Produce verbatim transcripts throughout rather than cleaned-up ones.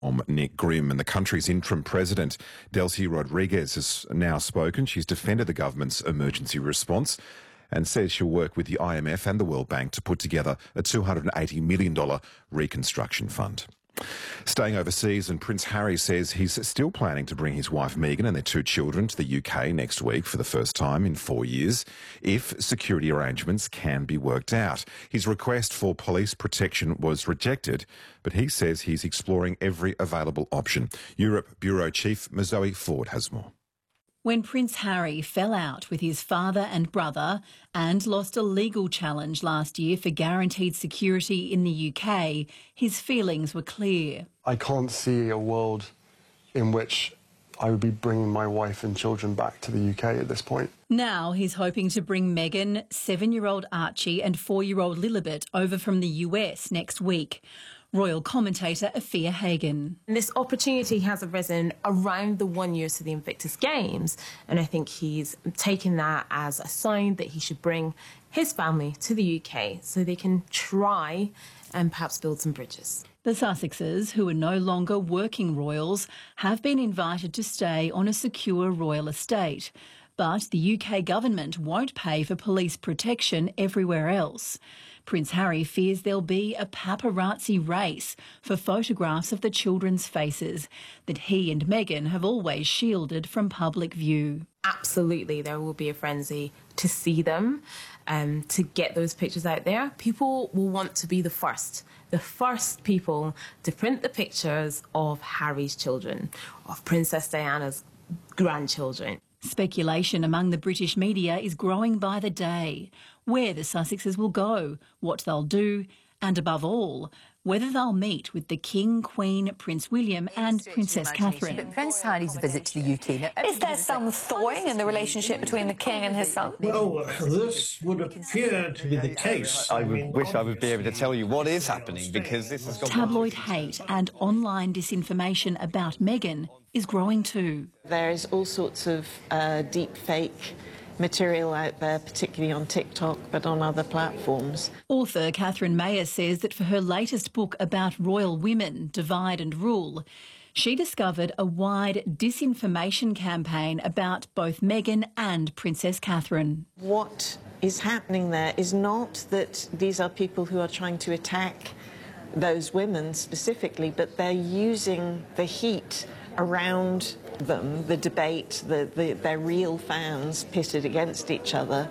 Tom Nick Grimm. And the country's interim president, Delcy Rodriguez, has now spoken. She's defended the government's emergency response and says she'll work with the I M F and the World Bank to put together a two hundred eighty million dollars reconstruction fund. Staying overseas, and Prince Harry says he's still planning to bring his wife Meghan and their two children to the U K next week for the first time in four years, if security arrangements can be worked out. His request for police protection was rejected, but he says he's exploring every available option. Europe Bureau Chief Mazoe Ford has more. When Prince Harry fell out with his father and brother and lost a legal challenge last year for guaranteed security in the U K, his feelings were clear. I can't see a world in which I would be bringing my wife and children back to the U K at this point. Now he's hoping to bring Meghan, seven-year-old Archie and four-year-old Lilibet over from the U S next week. Royal commentator Afia Hagen. This opportunity has arisen around the one year to the Invictus Games, and I think he's taken that as a sign that he should bring his family to the U K so they can try and perhaps build some bridges. The Sussexes, who are no longer working royals, have been invited to stay on a secure royal estate. But the U K government won't pay for police protection everywhere else. Prince Harry fears there'll be a paparazzi race for photographs of the children's faces that he and Meghan have always shielded from public view. Absolutely, there will be a frenzy to see them, um, to get those pictures out there. People will want to be the first, the first people to print the pictures of Harry's children, of Princess Diana's grandchildren. Speculation among the British media is growing by the day. Where the Sussexes will go, what they'll do, and above all, whether they'll meet with the King, Queen, Prince William and Princess Catherine. But Prince Harry's visit to the U K... Is there some thawing in the relationship between the King and his son? Well, this would appear to be the case. I would wish I would be able to tell you what is happening, because this has got... Tabloid hate and online disinformation about Meghan is growing too. There is all sorts of uh, deep fake material out there, particularly on TikTok, but on other platforms. Author Catherine Mayer says that for her latest book about royal women, Divide and Rule, she discovered a wide disinformation campaign about both Meghan and Princess Catherine. What is happening there is not that these are people who are trying to attack those women specifically, but they're using the heat around them, the debate, the, the, their real fans pitted against each other,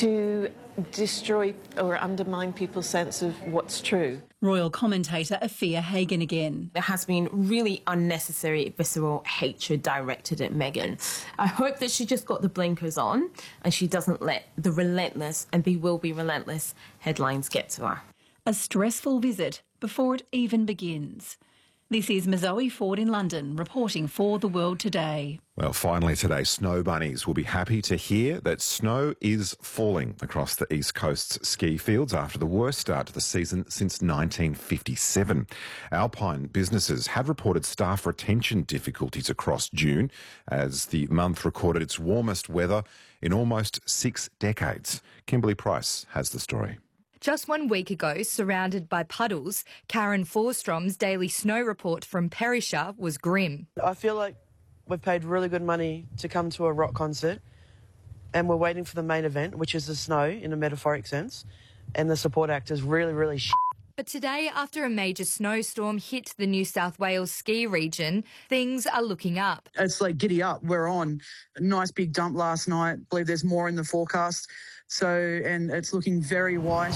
to destroy or undermine people's sense of what's true. Royal commentator Afia Hagen again. There has been really unnecessary, visceral hatred directed at Meghan. I hope that she just got the blinkers on and she doesn't let the relentless, and they will be relentless, headlines get to her. A stressful visit before it even begins. This is Mazoe Ford in London, reporting for The World Today. Well, finally today, snow bunnies will be happy to hear that snow is falling across the East Coast's ski fields after the worst start to the season since nineteen fifty-seven. Alpine businesses had reported staff retention difficulties across June as the month recorded its warmest weather in almost six decades. Kimberly Price has the story. Just one week ago, surrounded by puddles, Karen Forstrom's daily snow report from Perisher was grim. I feel like we've paid really good money to come to a rock concert and we're waiting for the main event, which is the snow in a metaphoric sense, and the support act is really, really shit. But today, after a major snowstorm hit the New South Wales ski region, things are looking up. It's like giddy up. We're on a nice big dump last night. I believe there's more in the forecast. So, and it's looking very white.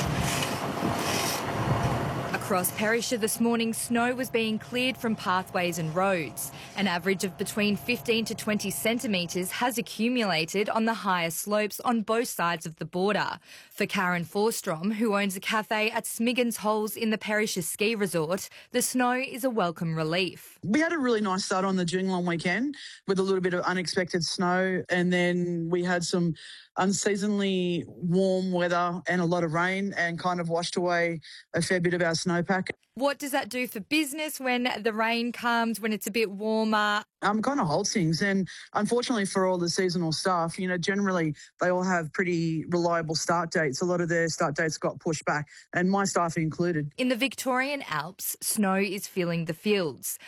Across Perisher this morning, snow was being cleared from pathways and roads. An average of between fifteen to twenty centimetres has accumulated on the higher slopes on both sides of the border. For Karen Forstrom, who owns a cafe at Smiggins Holes in the Perisher ski resort, the snow is a welcome relief. We had a really nice start on the Jinglong weekend with a little bit of unexpected snow, and then we had some unseasonably warm weather and a lot of rain and kind of washed away a fair bit of our snowpack. What does that do for business when the rain comes, when it's a bit warmer? Um, kind of holds things, and unfortunately for all the seasonal staff, you know, generally they all have pretty reliable start dates. A lot of their start dates got pushed back, and my staff included. In the Victorian Alps, snow is filling the fields.